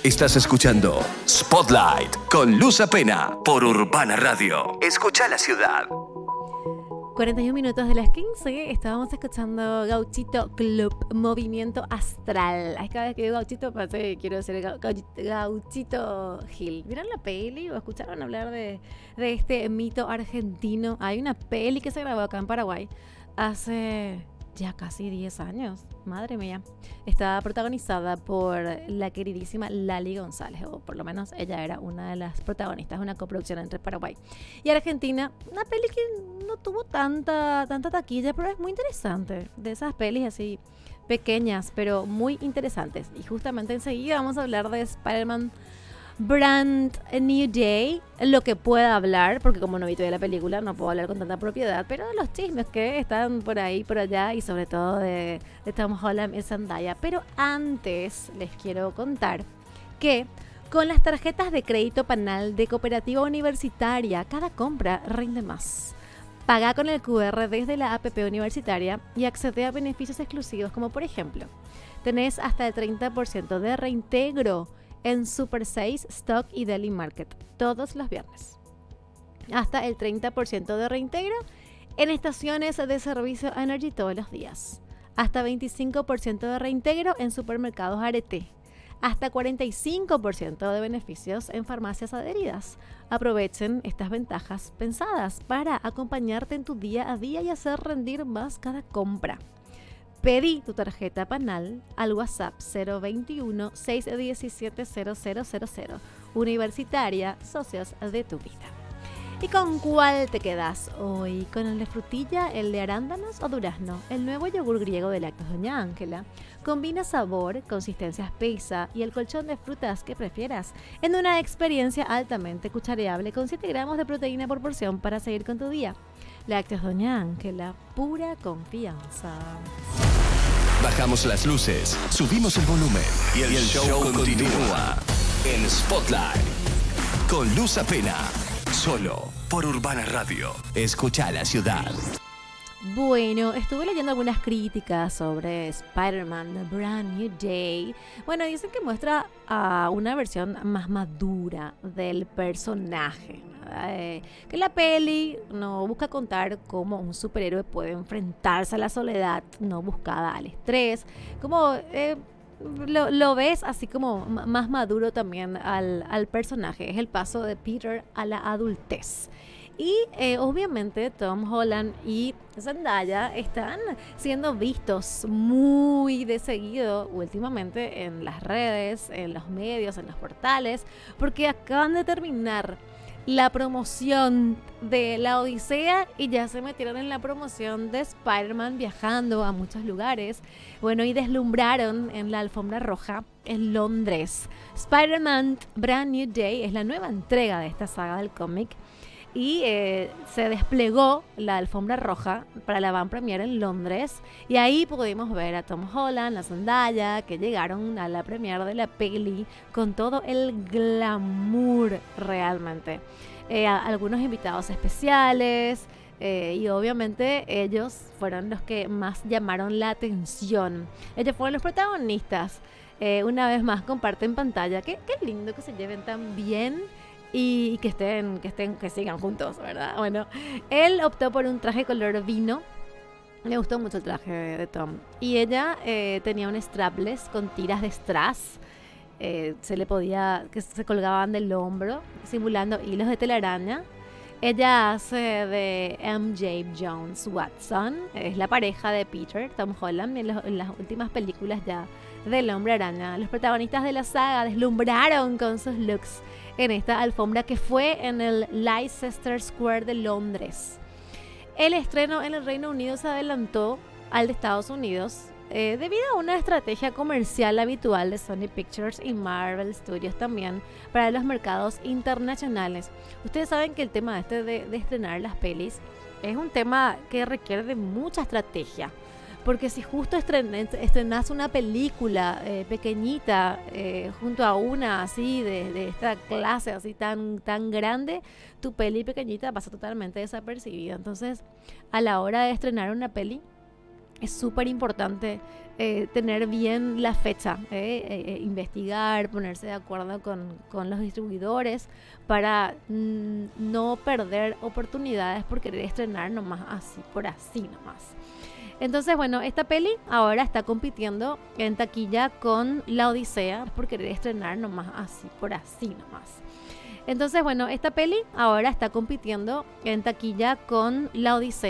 Estás escuchando Spotlight con Luz Apena por Urbana Radio. Escucha la ciudad. 41 minutos de las 15, estábamos escuchando Gauchito Club, Movimiento Astral. Cada vez que digo Gauchito, quiero decir Gauchito Gil. ¿Vieron la peli o escucharon hablar de este mito argentino? Hay una peli que se grabó acá en Paraguay hace ya casi 10 años. Madre mía. Estaba protagonizada por la queridísima Lali González, o por lo menos ella era una de las protagonistas, una coproducción entre Paraguay y Argentina. Una peli que no tuvo tanta taquilla, pero es muy interesante. De esas pelis así pequeñas, pero muy interesantes. Y justamente enseguida vamos a hablar de Spider-Man Brand New Day, lo que pueda hablar, porque como no vi todavía la película no puedo hablar con tanta propiedad, pero de los chismes que están por ahí, por allá, y sobre todo de Tom Holland y Zendaya. Pero antes les quiero contar que con las tarjetas de crédito Panal de Cooperativa Universitaria, cada compra rinde más. Paga con el QR desde la APP Universitaria y accede a beneficios exclusivos, como por ejemplo, tenés hasta el 30% de reintegro en Super 6, Stock y Deli Market todos los viernes. Hasta el 30% de reintegro en estaciones de servicio Energy todos los días. Hasta 25% de reintegro en supermercados Arete. Hasta 45% de beneficios en farmacias adheridas. Aprovechen estas ventajas pensadas para acompañarte en tu día a día y hacer rendir más cada compra. Pedí tu tarjeta Panal al WhatsApp 021-617-0000. Universitaria, socios de tu vida. ¿Y con cuál te quedas hoy? ¿Con el de frutilla, el de arándanos o durazno? El nuevo yogur griego de Lácteos Doña Ángela combina sabor, consistencia espesa y el colchón de frutas que prefieras en una experiencia altamente cuchareable con 7 gramos de proteína por porción para seguir con tu día. Lácteos Doña Ángela, pura confianza. Bajamos las luces, subimos el volumen y el show continúa en Spotlight con Luz Apena, solo por Urbana Radio. Escucha la ciudad. Bueno, estuve leyendo algunas críticas sobre Spider-Man The Brand New Day. Bueno, dicen que muestra una versión más madura del personaje. Que la peli no busca contar cómo un superhéroe puede enfrentarse a la soledad no buscada, al estrés, como lo ves así como más maduro también al personaje. Es el paso de Peter a la adultez. Y obviamente Tom Holland y Zendaya están siendo vistos muy de seguido últimamente en las redes, en los medios, en los portales, porque acaban de terminar la promoción de la Odisea y ya se metieron en la promoción de Spider-Man viajando a muchos lugares. Bueno, y deslumbraron en la alfombra roja en Londres. Spider-Man Brand New Day es la nueva entrega de esta saga del cómic. Y se desplegó la alfombra roja para la van premiere en Londres y ahí pudimos ver a Tom Holland, a Zendaya, que llegaron a la premiere de la peli con todo el glamour realmente. Algunos invitados especiales y obviamente ellos fueron los que más llamaron la atención. Ellos fueron los protagonistas. Una vez más comparten pantalla. Qué lindo que se lleven tan bien. Y que sigan juntos, ¿verdad? Bueno, él optó por un traje color vino. Le gustó mucho el traje de Tom. Y ella tenía un strapless con tiras de strass. Que se colgaban del hombro, simulando hilos de telaraña. Ella hace de MJ Jones Watson. Es la pareja de Peter, Tom Holland, en las últimas películas ya del Hombre Araña. Los protagonistas de la saga deslumbraron con sus looks en esta alfombra que fue en el Leicester Square de Londres. El estreno en el Reino Unido se adelantó al de Estados Unidos debido a una estrategia comercial habitual de Sony Pictures y Marvel Studios también para los mercados internacionales. Ustedes saben que el tema de estrenar las pelis es un tema que requiere de mucha estrategia. Porque si justo estrenas una película pequeñita junto a una así de esta clase así tan grande, tu peli pequeñita pasa totalmente desapercibida. Entonces, a la hora de estrenar una peli, es súper importante tener bien la fecha, investigar, ponerse de acuerdo con los distribuidores para no perder oportunidades por querer estrenar nomás así, por así nomás. Entonces, bueno, esta peli ahora está compitiendo en taquilla con La Odisea por querer estrenar nomás así, por así nomás. Entonces, bueno, esta peli ahora está compitiendo en taquilla con La Odisea